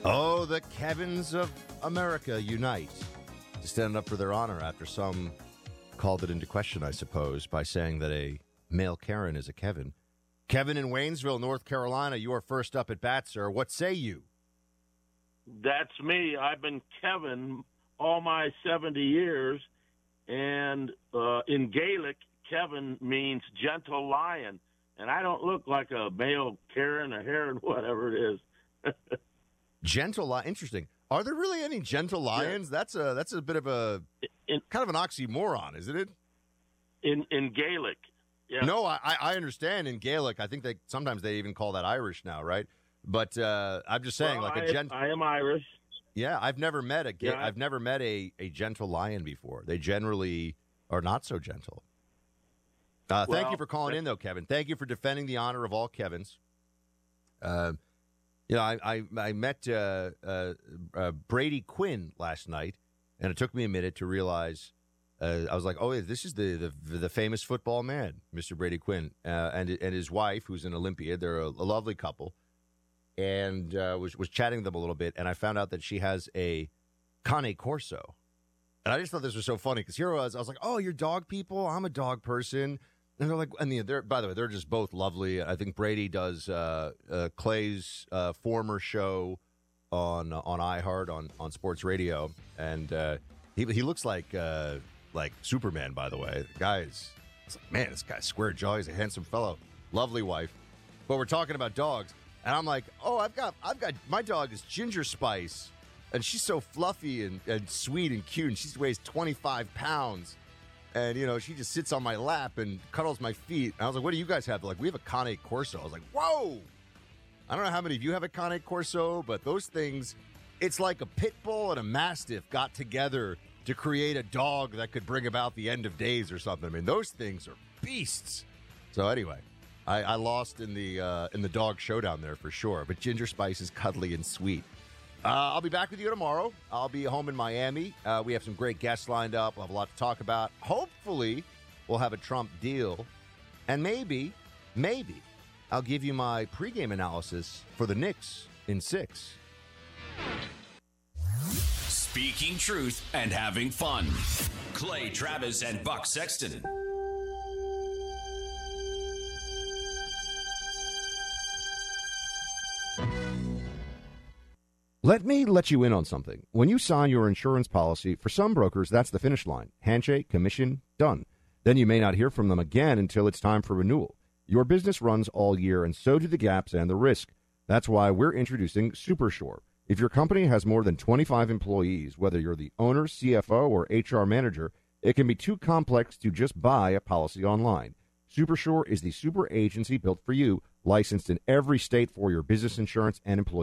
Oh, the Kevins of America unite to stand up for their honor after some called it into question, I suppose, by saying that a male Karen is a Kevin. Kevin in Waynesville, North Carolina, you are first up at bat, sir. What say you? That's me. I've been Kevin all my 70 years, and in Gaelic, Kevin means gentle lion, and I don't look like a male Karen, a heron, whatever it is. Gentle lion, interesting. Are there really any gentle lions? Yeah. That's a bit of a kind of an oxymoron, isn't it? In Gaelic, yeah. No, I understand in Gaelic. I think sometimes they even call that Irish now, right? But I'm just saying, I am Irish. Yeah, I've never met I've never met a gentle lion before. They generally are not so gentle. Thank you for calling in, though, Kevin. Thank you for defending the honor of all Kevins. I met Brady Quinn last night, and it took me a minute to realize. I was like, oh, this is the famous football man, Mr. Brady Quinn, and his wife, who's an Olympiad. They're a lovely couple. And was chatting to them a little bit, and I found out that she has a Cane Corso. And I just thought this was so funny, because here I was like, oh, you're dog people? I'm a dog person. And they're like, by the way, they're just both lovely. I think Brady does Clay's former show on iHeart, on sports radio. And he looks like Superman, by the way. The guy's, it's like, man, this guy's square jaw. He's a handsome fellow. Lovely wife. But we're talking about dogs. And I'm like, oh, I've got my dog is Ginger Spice, and she's so fluffy and sweet and cute, and she weighs 25 pounds, and she just sits on my lap and cuddles my feet. And I was like, what do you guys have? They're like, we have a Cane Corso. I was like, whoa! I don't know how many of you have a Cane Corso, but those things, it's like a pit bull and a mastiff got together to create a dog that could bring about the end of days or something. I mean, those things are beasts. So anyway. I lost in the dog showdown there for sure, but Ginger Spice is cuddly and sweet. I'll be back with you tomorrow. I'll be home in Miami. We have some great guests lined up. We'll have a lot to talk about. Hopefully, we'll have a Trump deal, and maybe I'll give you my pregame analysis for the Knicks in 6. Speaking truth and having fun. Clay Travis and Buck Sexton. Let me let you in on something. When you sign your insurance policy, for some brokers, that's the finish line. Handshake, commission, done. Then you may not hear from them again until it's time for renewal. Your business runs all year, and so do the gaps and the risk. That's why we're introducing SuperSure. If your company has more than 25 employees, whether you're the owner, CFO, or HR manager, it can be too complex to just buy a policy online. SuperSure is the super agency built for you, licensed in every state for your business insurance and employee